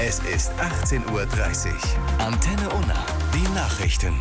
Es ist 18:30 Uhr. Antenne Unna, die Nachrichten.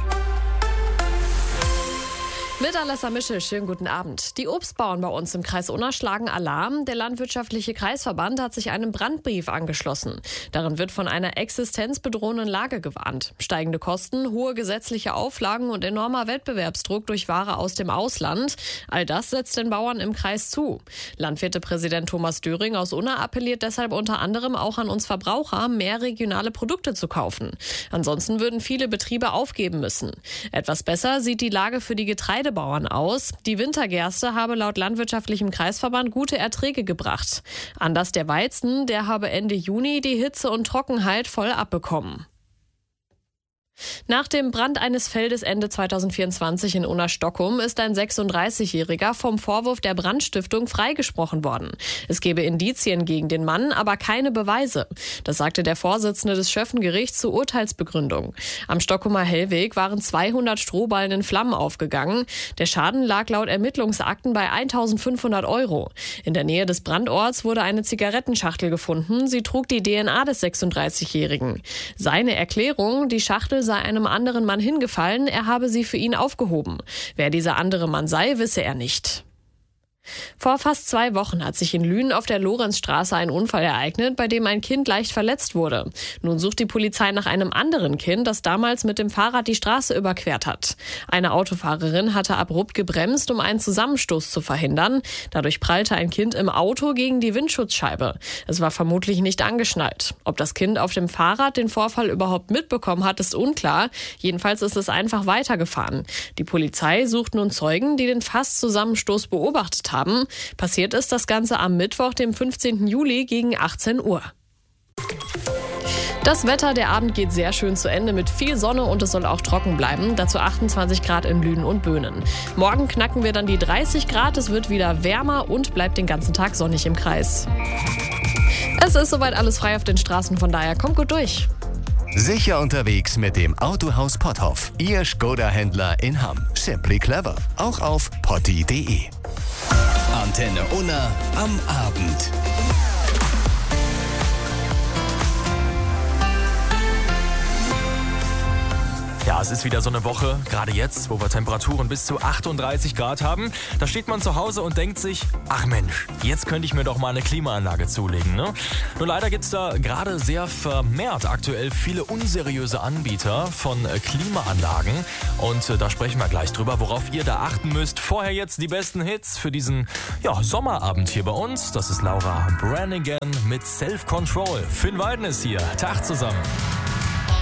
Mit Alessa Mischel, schönen guten Abend. Die Obstbauern bei uns im Kreis Unna schlagen Alarm. Der landwirtschaftliche Kreisverband hat sich einem Brandbrief angeschlossen. Darin wird von einer existenzbedrohenden Lage gewarnt. Steigende Kosten, hohe gesetzliche Auflagen und enormer Wettbewerbsdruck durch Ware aus dem Ausland. All das setzt den Bauern im Kreis zu. Landwirtepräsident Thomas Döring aus Unna appelliert deshalb unter anderem auch an uns Verbraucher, mehr regionale Produkte zu kaufen. Ansonsten würden viele Betriebe aufgeben müssen. Etwas besser sieht die Lage für die Getreidebauern aus. Die Wintergerste habe laut landwirtschaftlichem Kreisverband gute Erträge gebracht. Anders der Weizen, der habe Ende Juni die Hitze und Trockenheit voll abbekommen. Nach dem Brand eines Feldes Ende 2024 in Unna-Stockum ist ein 36-Jähriger vom Vorwurf der Brandstiftung freigesprochen worden. Es gebe Indizien gegen den Mann, aber keine Beweise. Das sagte der Vorsitzende des Schöffengerichts zur Urteilsbegründung. Am Stockumer Hellweg waren 200 Strohballen in Flammen aufgegangen. Der Schaden lag laut Ermittlungsakten bei 1.500 €. In der Nähe des Brandorts wurde eine Zigarettenschachtel gefunden. Sie trug die DNA des 36-Jährigen. Seine Erklärung, die Schachtel sei einem anderen Mann hingefallen, er habe sie für ihn aufgehoben. Wer dieser andere Mann sei, wisse er nicht. Vor fast 2 Wochen hat sich in Lünen auf der Lorenzstraße ein Unfall ereignet, bei dem ein Kind leicht verletzt wurde. Nun sucht die Polizei nach einem anderen Kind, das damals mit dem Fahrrad die Straße überquert hat. Eine Autofahrerin hatte abrupt gebremst, um einen Zusammenstoß zu verhindern. Dadurch prallte ein Kind im Auto gegen die Windschutzscheibe. Es war vermutlich nicht angeschnallt. Ob das Kind auf dem Fahrrad den Vorfall überhaupt mitbekommen hat, ist unklar. Jedenfalls ist es einfach weitergefahren. Die Polizei sucht nun Zeugen, die den Fast-Zusammenstoß beobachtet haben. Passiert ist das Ganze am Mittwoch, dem 15. Juli gegen 18 Uhr. Das Wetter, der Abend geht sehr schön zu Ende mit viel Sonne und es soll auch trocken bleiben. Dazu 28 Grad in Lünen und Böhnen. Morgen knacken wir dann die 30 Grad. Es wird wieder wärmer und bleibt den ganzen Tag sonnig im Kreis. Es ist soweit alles frei auf den Straßen, von daher kommt gut durch. Sicher unterwegs mit dem Autohaus Potthoff. Ihr Skoda-Händler in Hamm. Simply clever. Auch auf potti.de. Antenne Unna am Abend. Ja, es ist wieder so eine Woche, gerade jetzt, wo wir Temperaturen bis zu 38 Grad haben. Da steht man zu Hause und denkt sich, ach Mensch, jetzt könnte ich mir doch mal eine Klimaanlage zulegen, ne? Nur leider gibt es da gerade sehr vermehrt aktuell viele unseriöse Anbieter von Klimaanlagen. Und da sprechen wir gleich drüber, worauf ihr da achten müsst. Vorher jetzt die besten Hits für diesen Sommerabend hier bei uns. Das ist Laura Branigan mit Self Control. Finn Weiden ist hier. Tag zusammen.